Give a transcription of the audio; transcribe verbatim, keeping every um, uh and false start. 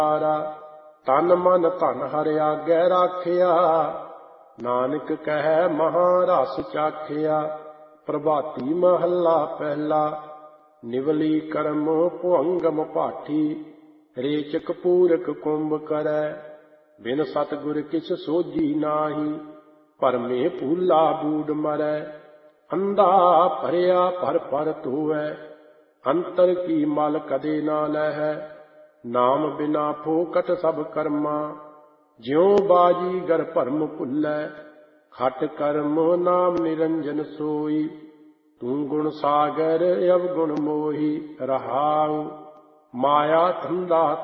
ਤਨ ਮਨ ਧਨ ਹਰਿ ਆਗੈ ਰਾਖਿਆ। ਨਾਨਕ ਕਹਿ ਮਹਾ ਰਸ ਚਾਖਿਆ। ਪ੍ਰਭਾਤੀ ਮਹੱਲਾ ਪਹਿਲਾ। ਨਿਵਲੀ ਕਰਮ ਭੁਅੰਗਮ ਭਾਠੀ। ਰੇਚਕ ਪੂਰਕ ਕੁੰਭ ਕਰੈ। ਬਿਨ ਸਤਿਗੁਰ ਕਿਛ ਸੋਝੀ ਨਾਹੀ। ਭਰਮੇ ਭੂਲਾ ਬੂਡ ਮਰੈ। ਅੰਧਾ ਭਰਿਆ ਭਰ ਭਰ ਧੋਵੈ। ਅੰਤਰ ਕੀ ਮਲ ਕਦੇ ਨਾ ਲਹੈ। ਨਾਮ ਬਿਨਾ ਫੋਕਟ ਸਭ ਕਰਮਾ। ਜਿਉ ਬਾਜੀ ਗਰ ਭਰਮ ਭੁੱਲੈ। ਖਟ ਕਰਮ ਨਾਮ ਨਿਰੰਜਨ ਸੋਈ। ਤੂੰ ਗੁਣ ਸਾਗਰ ਅਵਗੁਣ ਮੋਹੀ। ਰਹਾਉ ਮਾਇਆ ਧੰਦਾ